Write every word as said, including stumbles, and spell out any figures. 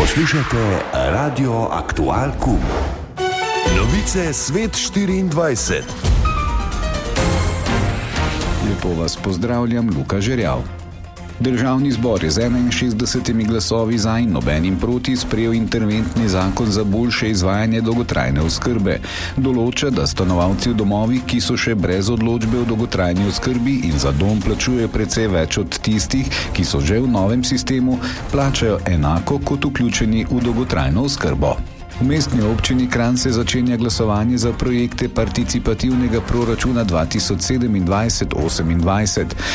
Poslušajte Radio Aktual Kum. Novice Svet štiriindvajset. Lepo vas pozdravljam, Luka Žerjav. Državni zbor je z enainšestdesetimi glasovi za in nobenim proti sprejel interventni zakon za boljše izvajanje dolgotrajne oskrbe. Določa, da stanovalci v domovih, ki so še brez odločbe o dolgotrajni oskrbi in za dom plačujejo precej več od tistih, ki so že v novem sistemu, plačajo enako kot vključeni v dolgotrajno oskrbo. V mestni občini Kranj se začenja glasovanje za projekte participativnega proračuna dva tisoč sedemindvajset osemindvajset.